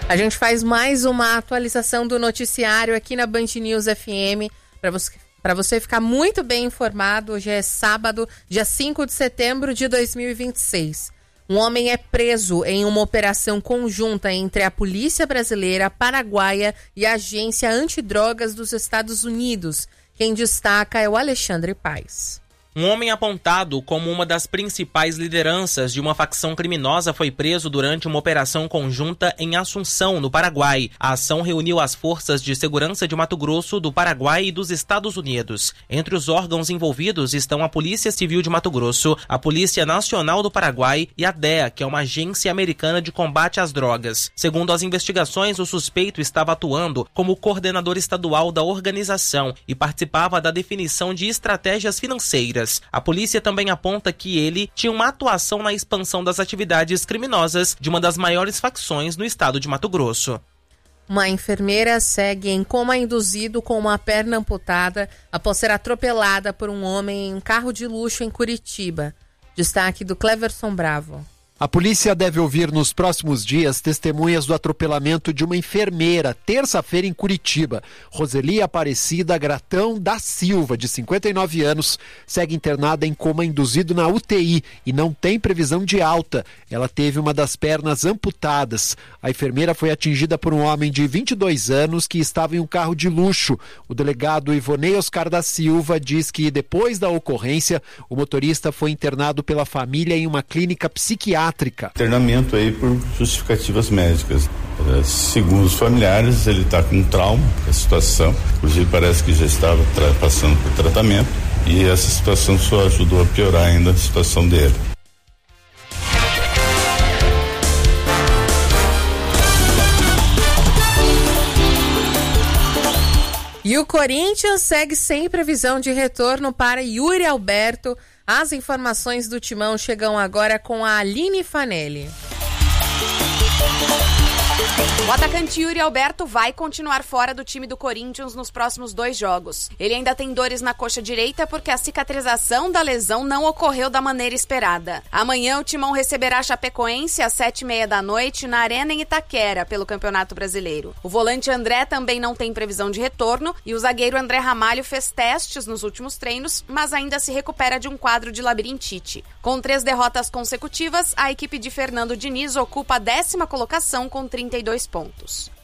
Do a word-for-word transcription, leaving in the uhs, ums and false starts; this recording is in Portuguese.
A gente faz mais uma atualização do noticiário aqui na Band News F M para você, para você ficar muito bem informado. Hoje é sábado, dia cinco de setembro de dois mil e vinte e seis. Um homem é preso em uma operação conjunta entre a Polícia Brasileira, Paraguaia e a Agência Antidrogas dos Estados Unidos. Quem destaca é o Alexandre Paes. Um homem apontado como uma das principais lideranças de uma facção criminosa foi preso durante uma operação conjunta em Assunção, no Paraguai. A ação reuniu as forças de segurança de Mato Grosso, do Paraguai e dos Estados Unidos. Entre os órgãos envolvidos estão a Polícia Civil de Mato Grosso, a Polícia Nacional do Paraguai e a D E A, que é uma agência americana de combate às drogas. Segundo as investigações, o suspeito estava atuando como coordenador estadual da organização e participava da definição de estratégias financeiras. A polícia também aponta que ele tinha uma atuação na expansão das atividades criminosas de uma das maiores facções no estado de Mato Grosso. Uma enfermeira segue em coma induzido com uma perna amputada após ser atropelada por um homem em um carro de luxo em Curitiba. Destaque do Cleverson Bravo. A polícia deve ouvir nos próximos dias testemunhas do atropelamento de uma enfermeira, terça-feira em Curitiba. Roseli Aparecida Gratão da Silva, de cinquenta e nove anos, segue internada em coma induzido na U T I e não tem previsão de alta. Ela teve uma das pernas amputadas. A enfermeira foi atingida por um homem de vinte e dois anos que estava em um carro de luxo. O delegado Ivonei Oscar da Silva diz que depois da ocorrência, o motorista foi internado pela família em uma clínica psiquiátrica. Internamento aí por justificativas médicas. Segundo os familiares, ele está com trauma, a situação, inclusive parece que já estava tra- passando por tratamento e essa situação só ajudou a piorar ainda a situação dele. E o Corinthians segue sem previsão de retorno para Yuri Alberto. As informações do Timão chegam agora com a Aline Fanelli. O atacante Yuri Alberto vai continuar fora do time do Corinthians nos próximos dois jogos. Ele ainda tem dores na coxa direita porque a cicatrização da lesão não ocorreu da maneira esperada. Amanhã o Timão receberá a Chapecoense às sete e meia da noite na Arena em Itaquera pelo Campeonato Brasileiro. O volante André também não tem previsão de retorno e o zagueiro André Ramalho fez testes nos últimos treinos, mas ainda se recupera de um quadro de labirintite. Com três derrotas consecutivas, a equipe de Fernando Diniz ocupa a décima colocação com trinta e dois pontos.